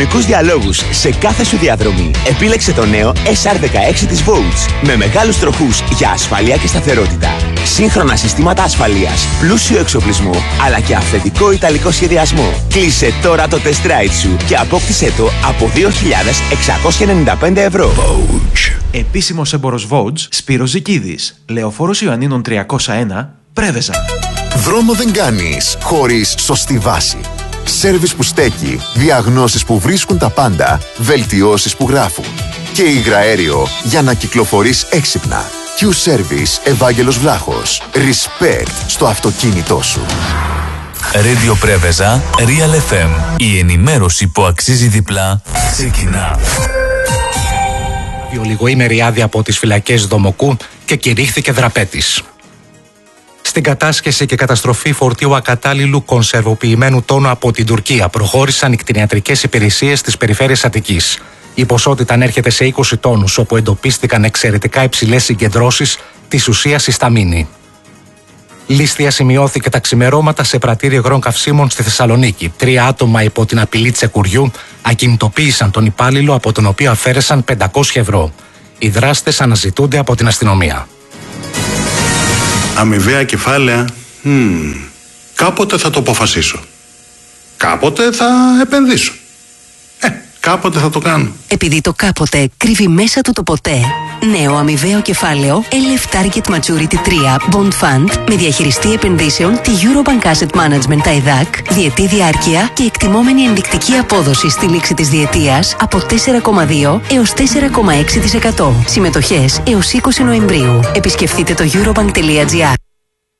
ραδιοφωνικούς διαλόγους σε κάθε σου διαδρομή. Επίλεξε το νέο SR16 της Volts με μεγάλους τροχούς για ασφάλεια και σταθερότητα. Σύγχρονα συστήματα ασφαλείας, πλούσιο εξοπλισμό, αλλά και αυθεντικό ιταλικό σχεδιασμό. Κλείσε τώρα το test ride σου και απόκτησέ το από 2.695 ευρώ. Volts. Επίσημος έμπορος Volts, Σπύρος Ζικίδης. Λεωφόρος Ιωαννίνων 301, Πρέβεζα. Δρόμο δεν κάνεις χωρίς σωστή βάση. Σέρβις που στέκει, διαγνώσεις που βρίσκουν τα πάντα, βελτιώσεις που γράφουν. Και υγραέριο για να κυκλοφορείς έξυπνα. Q-Service Ευάγγελος Βλάχος. Respect στο αυτοκίνητό σου. Radio Πρέβεζα, Real FM. Η ενημέρωση που αξίζει διπλά ξεκινά. Η ολιγοήμερη άδεια από τις φυλακές Δομοκού και κηρύχθηκε δραπέτης. Στην κατάσχεση και καταστροφή φορτίου ακατάλληλου κονσερβοποιημένου τόνου από την Τουρκία προχώρησαν οι κτηνιατρικές υπηρεσίες της περιφέρειας Αττικής. Η ποσότητα ανέρχεται σε 20 τόνους, όπου εντοπίστηκαν εξαιρετικά υψηλές συγκεντρώσεις της ουσίας ισταμίνη. Λίστια σημειώθηκε τα ξημερώματα σε πρατήριο υγρών καυσίμων στη Θεσσαλονίκη. 3 άτομα υπό την απειλή τσεκουριού ακινητοποίησαν τον υπάλληλο, από τον οποίο αφαίρεσαν 500 ευρώ. Οι δράστες αναζητούνται από την αστυνομία. Αμοιβαία κεφάλαια. Κάποτε θα το αποφασίσω. Κάποτε θα επενδύσω. Κάποτε θα το κάνω. Επειδή το κάποτε κρύβει μέσα του το ποτέ. Νέο αμοιβαίο κεφάλαιο LF Target Maturity 3 Bond Fund με διαχειριστή επενδύσεων τη Eurobank Asset Management ΤΑΙΔΑΚ, διετή διάρκεια και εκτιμόμενη ενδεικτική απόδοση στη λήξη της διετίας από 4,2 έως 4,6%. Συμμετοχές έως 20 Νοεμβρίου. Επισκεφτείτε το eurobank.gr.